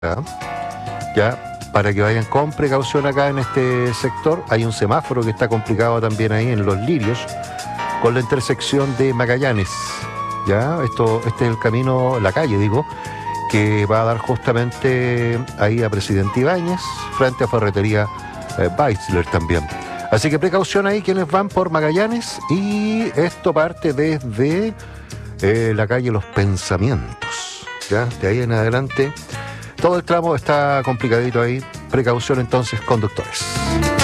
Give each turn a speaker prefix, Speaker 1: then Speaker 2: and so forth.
Speaker 1: ya, para que vayan con precaución acá en este sector. Hay un semáforo que está complicado también ahí en Los Lirios, con la intersección de Magallanes, ya, este es el camino, la calle digo, que va a dar justamente ahí a Presidente Ibáñez, frente a Ferretería Weissler también. Así que precaución ahí quienes van por Magallanes, y esto parte desde la calle Los Pensamientos, ya, de ahí en adelante todo el tramo está complicadito ahí. Precaución entonces, conductores.